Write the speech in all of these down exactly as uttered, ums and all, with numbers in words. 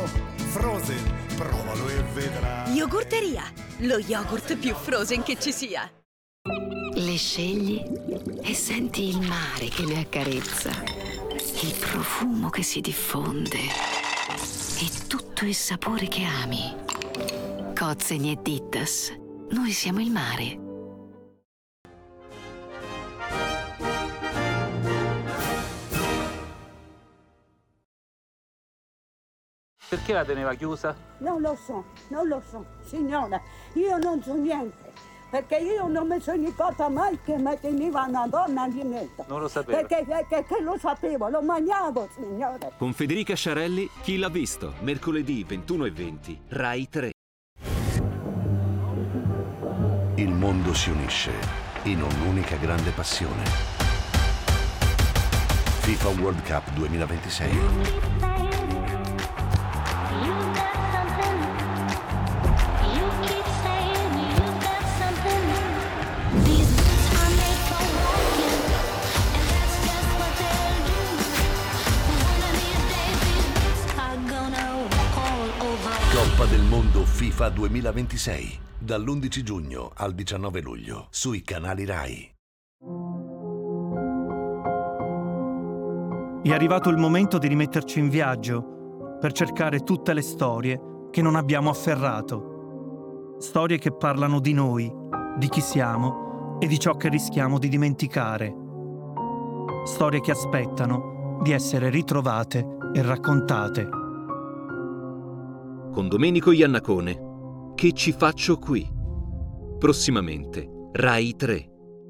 Frozen, provalo e vedrai. Yogurteria, lo yogurt più Frozen che ci sia. Le scegli e senti il mare che le accarezza, il profumo che si diffonde e tutto il sapore che ami. Cozzeni e Dittas, noi siamo il mare. Perché la teneva chiusa? Non lo so, non lo so, signora, io non so niente. Perché io non mi sono ricordata mai che mi teneva una donna alimenta. Non lo sapevo. Perché, perché, perché lo sapevo, lo mangiavo, signore. Con Federica Sciarelli, Chi l'ha visto? Mercoledì ventuno e venti, Rai tre. Il mondo si unisce in un'unica grande passione. FIFA World Cup duemilaventisei. Coppa del Mondo FIFA duemilaventisei, dall'undici giugno al diciannove luglio, sui canali Rai. È arrivato il momento di rimetterci in viaggio per cercare tutte le storie che non abbiamo afferrato. Storie che parlano di noi, di chi siamo e di ciò che rischiamo di dimenticare. Storie che aspettano di essere ritrovate e raccontate. Con Domenico Iannacone, Che ci faccio qui? Prossimamente, Rai tre.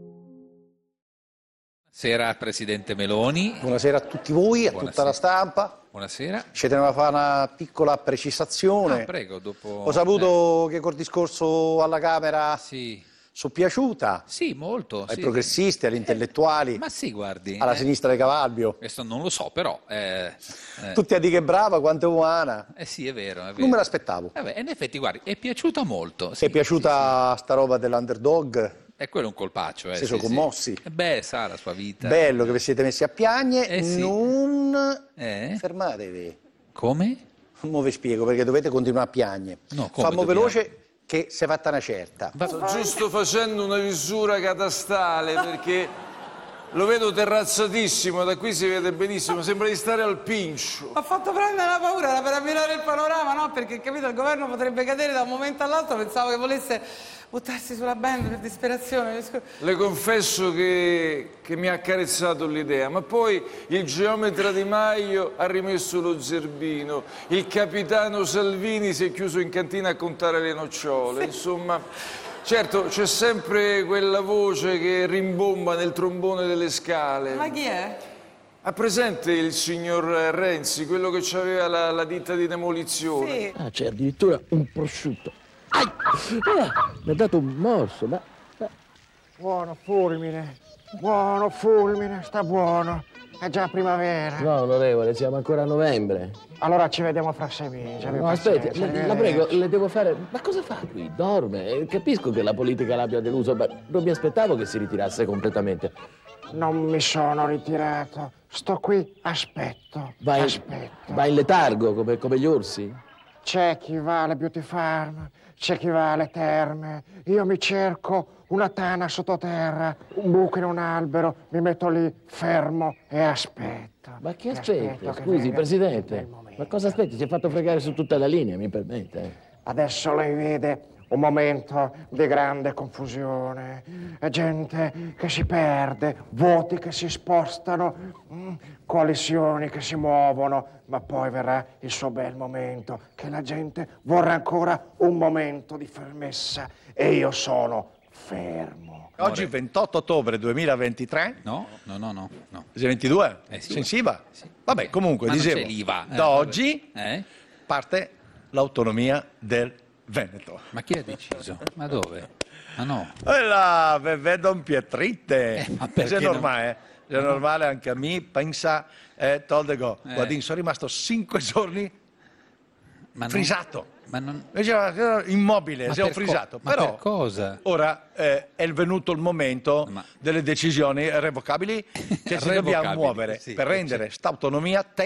Buonasera Presidente Meloni. Buonasera a tutti voi, a Buonasera. tutta la stampa. Buonasera. Ci tenevo a fare una piccola precisazione. Ah, prego, dopo... Ho saputo eh. che col discorso alla Camera sì. sono piaciuta. Sì, molto. Ai sì, progressisti, sì. agli intellettuali. Ma sì, guardi. Alla eh. sinistra di Cavallio. Questo non lo so, però... Eh, eh. Tutti a dire che è brava, quanto è umana. Eh sì, è vero, è vero. Non me l'aspettavo. Eh beh, in effetti, guardi, è piaciuta molto. Sì, è piaciuta sì, sì. sta roba dell'underdog? E quello è un colpaccio, eh. Si sì, sono sì. commossi. Eh beh, sa la sua vita. Bello che vi siete messi a piagne. Eh sì. Non Eh? fermatevi. Come? Non vi spiego perché dovete continuare a piagne. No, come Fammo dobbiamo? veloce che si è fatta una certa. Sto giusto facendo una visura catastale perché lo vedo terrazzatissimo, da qui si vede benissimo, sembra di stare al Pincio. Ho fatto prendere la paura per ammirare il panorama, no? Perché, capito, il governo potrebbe cadere da un momento all'altro, pensavo che volesse buttarsi sulla band per disperazione. Le confesso che, che mi ha accarezzato l'idea, ma poi il geometra Di Maio ha rimesso lo zerbino, il capitano Salvini si è chiuso in cantina a contare le nocciole, sì. Insomma... Certo, c'è sempre quella voce che rimbomba nel trombone delle scale. Ma chi è? Ha presente il signor Renzi, quello che aveva la, la ditta di demolizione? Sì. Ah, c'è addirittura un prosciutto. Ai! Ah, mi ha dato un morso, ma... Buono fulmine, buono fulmine, sta buono. È già primavera. No, onorevole, siamo ancora a novembre. Allora ci vediamo fra sei mesi. No, aspetti, la, la prego, le devo fare... Ma cosa fa qui? Dorme. Capisco che la politica l'abbia deluso, ma non mi aspettavo che si ritirasse completamente. Non mi sono ritirato. Sto qui, aspetto, vai, aspetto. Va in letargo, come, come gli orsi? C'è chi va alle beauty farm, c'è chi va alle terme. Io mi cerco una tana sottoterra, un buco in un albero, mi metto lì fermo e aspetto. Ma che aspetta? aspetta? Scusi, Presidente, ma cosa aspetti? Si è fatto fregare su tutta la linea, mi permette? Adesso lei vede un momento di grande confusione, gente che si perde, voti che si spostano, mh, coalizioni che si muovono, ma poi verrà il suo bel momento, che la gente vorrà ancora un momento di fermezza e io sono fermo. Oggi ventotto ottobre duemilaventitré. No, no, no, no. no. ventidue? Eh sì, Sensiva? Sì. Vabbè, comunque, ma dicevo, non c'è l'I V A. Eh, da oggi eh? parte l'autonomia del Veneto. Ma chi ha deciso? Ma dove? Ma no. E là, vedo un Pietritte. Eh, ma perché è non... normale, eh? È no. normale anche a me, pensa, eh, Toldego. Eh. Guardi, sono rimasto cinque giorni ma frisato. Non... Ma non... Invece, immobile, ma siamo per frisato. Co... Però per cosa? ora eh, è venuto il momento ma... delle decisioni revocabili che ci dobbiamo muovere sì, per rendere questa autonomia